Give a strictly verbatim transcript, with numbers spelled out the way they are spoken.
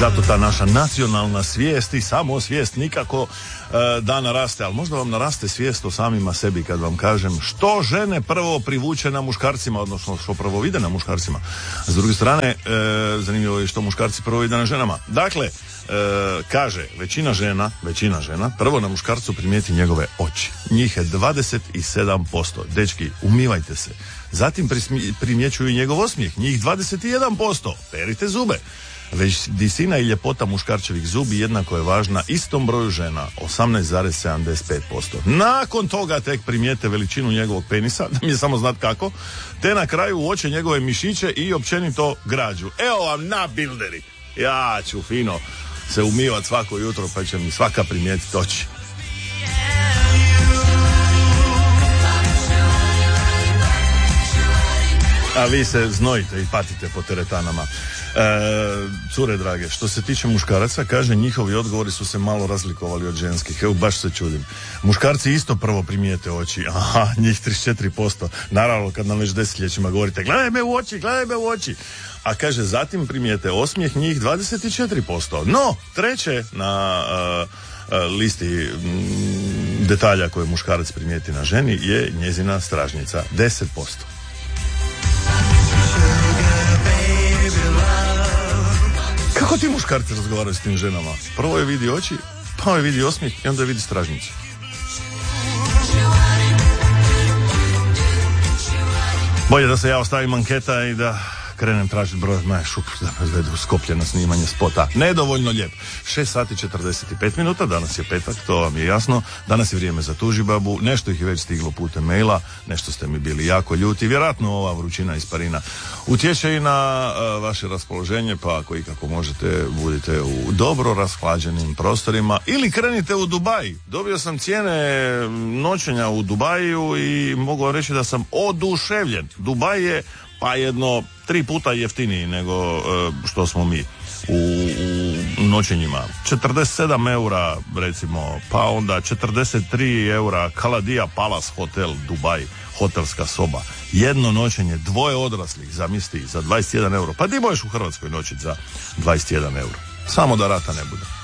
Zato ta naša nacionalna svijest i samosvijest nikako e, da naraste, ali možda vam naraste svijest o samima sebi kad vam kažem što žene prvo privuče na muškarcima, odnosno što prvo vide na muškarcima. S druge strane, e, zanimljivo je što muškarci prvo vide na ženama. Dakle, e, kaže, većina žena, većina žena prvo na muškarcu primijeti njegove oči. Njih je dvadeset sedam posto. Dečki, umivajte se. Zatim primjećuju i njegov osmijeh. Njih dvadeset jedan posto. Perite zube. Već visina i ljepota muškarčevih zubi jednako je važna istom broju žena, osamnaest zarez sedamdeset pet posto. Nakon toga tek primijete veličinu njegovog penisa, da mi je samo znat kako, te na kraju uoče njegove mišiće i općenito građu. Evo vam na bilderi. Ja ću fino se umivat svako jutro, pa će mi svaka primijetiti oči. A vi se znojite i patite po teretanama. E, cure drage, što se tiče muškaraca, kaže, njihovi odgovori su se malo razlikovali od ženskih. Evo, baš se čudim. Muškarci isto prvo primijete oči. Aha, njih trideset četiri posto. Naravno, kad nam već desetljećima govorite, gledaj me u oči, gledaj me u oči. A kaže, zatim primijete osmijeh, njih dvadeset četiri posto. No, treće na uh, uh, listi mm, detalja koje muškarac primijeti na ženi je njezina stražnjica, deset posto. Kako ti muškarci razgovaraju s tim ženama? Prvo je vidi oči, pa je vidi osmijeh i onda je vidi stražnjicu. Bolje da se ja ostavim anketa i da krenem tražiti broj Maja Šupr da me zvedu u Skoplje na snimanje spota. Nedovoljno lijep. šest sati četrdeset pet minuta, danas je petak, to vam je jasno. Danas je vrijeme za tužibabu, nešto ih je već stiglo putem maila, nešto ste mi bili jako ljuti, vjerojatno ova vrućina iz Parina utječe i na uh, vaše raspoloženje, pa ako ikako možete, budite u dobro rashlađenim prostorima ili krenite u Dubaj. Dobio sam cijene noćenja u Dubaju i mogu vam reći da sam oduševljen. Dubaj je pa jedno tri puta jeftiniji nego e, što smo mi u, u noćenjima. četrdeset sedam eura recimo, pa onda četrdeset tri eura Kaladija Palace Hotel Dubaj, hotelska soba. Jedno noćenje, dvoje odraslih, zamisli, za dvadeset jedan euro. Pa ti možeš u Hrvatskoj noćiti za dvadeset jedan euro. Samo da rata ne bude.